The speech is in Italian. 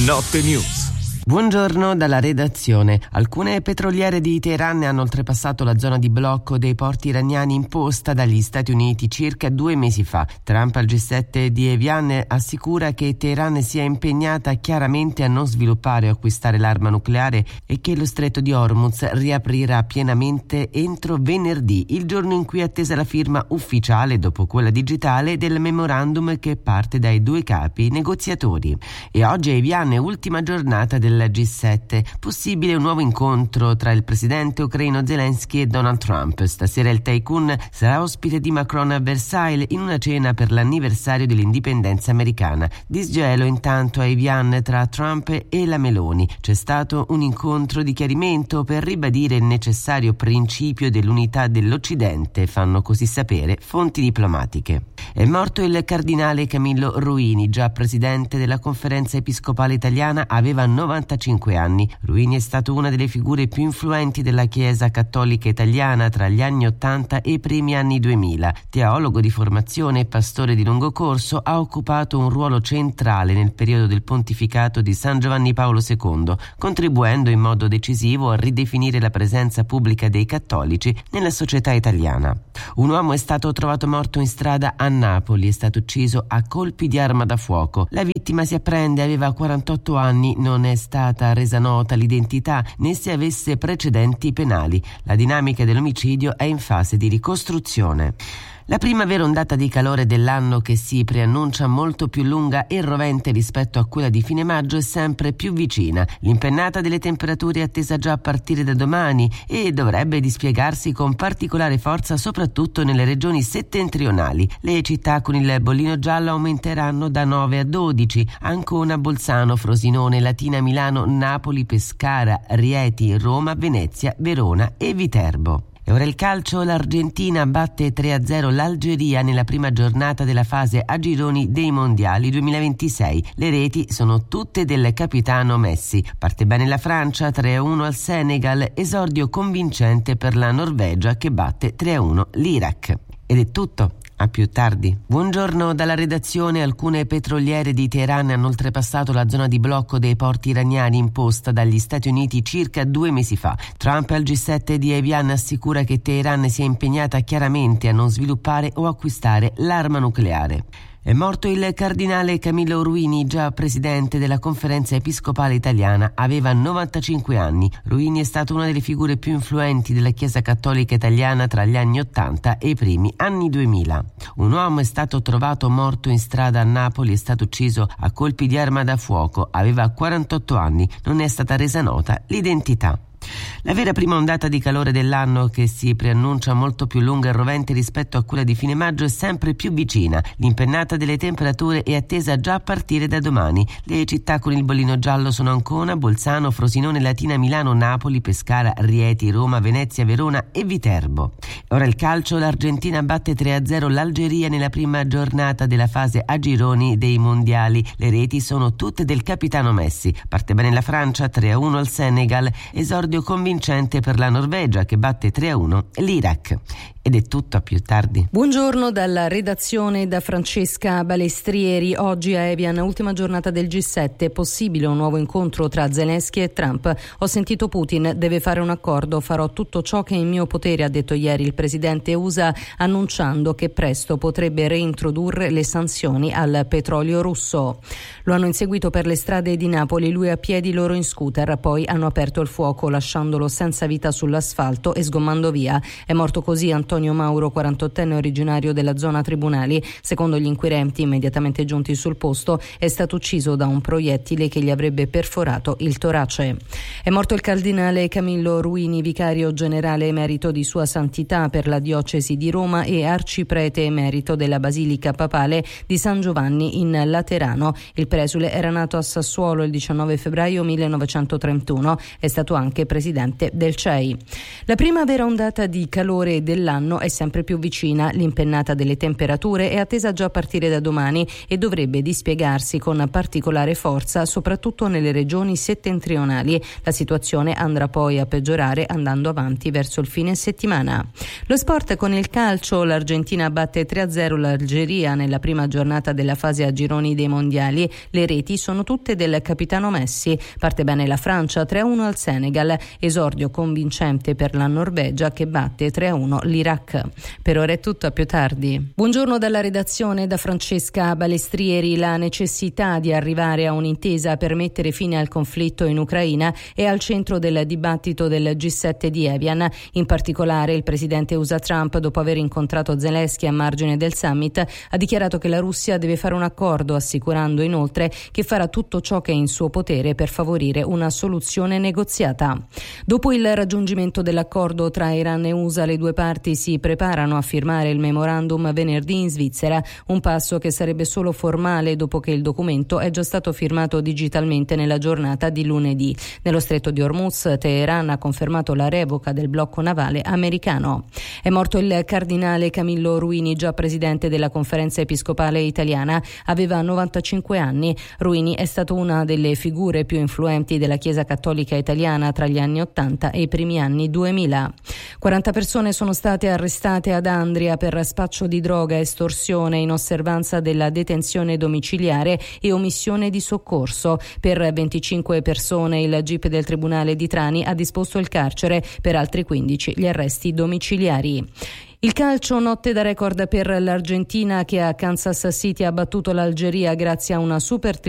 Notte News. Buongiorno dalla redazione. Alcune petroliere di Teheran hanno oltrepassato la zona di blocco dei porti iraniani imposta dagli Stati Uniti circa 2 mesi fa. Trump al G7 di Evian assicura che Teheran sia impegnata chiaramente a non sviluppare o acquistare l'arma nucleare e che lo stretto di Hormuz riaprirà pienamente entro venerdì, il giorno in cui è attesa la firma ufficiale, dopo quella digitale, del memorandum che parte dai 2 capi negoziatori. E oggi a Evian è ultima giornata del G7. Possibile un nuovo incontro tra il presidente ucraino Zelensky e Donald Trump. Stasera il tycoon sarà ospite di Macron a Versailles in una cena per l'anniversario dell'indipendenza americana. Disgelo intanto a Evian tra Trump e la Meloni. C'è stato un incontro di chiarimento per ribadire il necessario principio dell'unità dell'Occidente, fanno così sapere fonti diplomatiche. È morto il cardinale Camillo Ruini, già presidente della Conferenza Episcopale Italiana, aveva 95 anni. Ruini è stato una delle figure più influenti della Chiesa cattolica italiana tra gli anni 80 e i primi anni 2000. Teologo di formazione e pastore di lungo corso, ha occupato un ruolo centrale nel periodo del pontificato di San Giovanni Paolo II, contribuendo in modo decisivo a ridefinire la presenza pubblica dei cattolici nella società italiana. Un uomo è stato trovato morto in strada a Napoli, è stato ucciso a colpi di arma da fuoco. La vittima, si apprende, aveva 48 anni, non è stata resa nota l'identità né se avesse precedenti penali. La dinamica dell'omicidio è in fase di ricostruzione. La prima vera ondata di calore dell'anno, che si preannuncia molto più lunga e rovente rispetto a quella di fine maggio, è sempre più vicina. L'impennata delle temperature è attesa già a partire da domani e dovrebbe dispiegarsi con particolare forza soprattutto nelle regioni settentrionali. Le città con il bollino giallo aumenteranno da 9 a 12: Ancona, Bolzano, Frosinone, Latina, Milano, Napoli, Pescara, Rieti, Roma, Venezia, Verona e Viterbo. E ora il calcio. L'Argentina batte 3-0 l'Algeria nella prima giornata della fase a gironi dei mondiali 2026. Le reti sono tutte del capitano Messi. Parte bene la Francia, 3-1 al Senegal, esordio convincente per la Norvegia che batte 3-1 l'Iraq. Ed è tutto. A più tardi. Buongiorno dalla redazione. Alcune petroliere di Teheran hanno oltrepassato la zona di blocco dei porti iraniani imposta dagli Stati Uniti circa 2 mesi fa. Trump al G7 di Evian assicura che Teheran sia impegnata chiaramente a non sviluppare o acquistare l'arma nucleare. È morto il cardinale Camillo Ruini, già presidente della Conferenza Episcopale Italiana, aveva 95 anni. Ruini è stato una delle figure più influenti della Chiesa cattolica italiana tra gli anni 80 e i primi anni 2000. Un uomo è stato trovato morto in strada a Napoli, è stato ucciso a colpi di arma da fuoco, aveva 48 anni, non è stata resa nota l'identità. La vera prima ondata di calore dell'anno, che si preannuncia molto più lunga e rovente rispetto a quella di fine maggio, è sempre più vicina. L'impennata delle temperature è attesa già a partire da domani. Le città con il bollino giallo sono Ancona, Bolzano, Frosinone, Latina, Milano, Napoli, Pescara, Rieti, Roma, Venezia, Verona e Viterbo. Ora il calcio. L'Argentina batte 3-0 l'Algeria nella prima giornata della fase a gironi dei mondiali. Le reti sono tutte del capitano Messi. Parte bene la Francia, 3-1 al Senegal, esordio convincente per la Norvegia che batte 3-1 l'Iraq. Ed è tutto, a più tardi. Buongiorno dalla redazione, da Francesca Balestrieri. Oggi a Evian, ultima giornata del G7, possibile un nuovo incontro tra Zelensky e Trump. Ho sentito Putin, deve fare un accordo, farò tutto ciò che è in mio potere, ha detto ieri il presidente USA, annunciando che presto potrebbe reintrodurre le sanzioni al petrolio russo. Lo hanno inseguito per le strade di Napoli, lui a piedi, loro in scooter, poi hanno aperto il fuoco lasciandolo senza vita sull'asfalto e sgommando via. È morto così Antonio Mauro, 48enne originario della zona Tribunali. Secondo gli inquirenti immediatamente giunti sul posto, è stato ucciso da un proiettile che gli avrebbe perforato il torace. È morto il cardinale Camillo Ruini, vicario generale emerito di Sua Santità per la diocesi di Roma e arciprete emerito della Basilica Papale di San Giovanni in Laterano. Il presule era nato a Sassuolo il 19 febbraio 1931, è stato anche presidente del CEI. La prima vera ondata di calore dell'anno è sempre più vicina. L'impennata delle temperature è attesa già a partire da domani e dovrebbe dispiegarsi con particolare forza soprattutto nelle regioni settentrionali. La situazione andrà poi a peggiorare andando avanti verso il fine settimana. Lo sport con il calcio: l'Argentina batte 3-0 l'Algeria nella prima giornata della fase a gironi dei mondiali. Le reti sono tutte del capitano Messi. Parte bene la Francia 3-1 al Senegal, esordio convincente per la Norvegia che batte 3-1 l'Iraq. Per ora è tutto, a più tardi. Buongiorno dalla redazione, da Francesca Balestrieri. La necessità di arrivare a un'intesa per mettere fine al conflitto in Ucraina è al centro del dibattito del G7 di Evian. In particolare il presidente USA Trump, dopo aver incontrato Zelensky a margine del summit, ha dichiarato che la Russia deve fare un accordo, assicurando inoltre che farà tutto ciò che è in suo potere per favorire una soluzione negoziata. Dopo il raggiungimento dell'accordo tra Iran e USA, le due parti si preparano a firmare il memorandum venerdì in Svizzera, un passo che sarebbe solo formale dopo che il documento è già stato firmato digitalmente nella giornata di lunedì. Nello stretto di Hormuz, Teheran ha confermato la revoca del blocco navale americano. È morto il cardinale Camillo Ruini, già presidente della Conferenza Episcopale Italiana. Aveva 95 anni. Ruini è stato una delle figure più influenti della Chiesa Cattolica Italiana tra gli anni 80 e i primi anni 2000. 40 persone sono state arrestate ad Andria per spaccio di droga, estorsione in osservanza della detenzione domiciliare e omissione di soccorso. Per 25 persone il GIP del Tribunale di Trani ha disposto il carcere, per altri 15 gli arresti domiciliari. Il calcio, notte da record per l'Argentina che a Kansas City ha battuto l'Algeria grazie a una super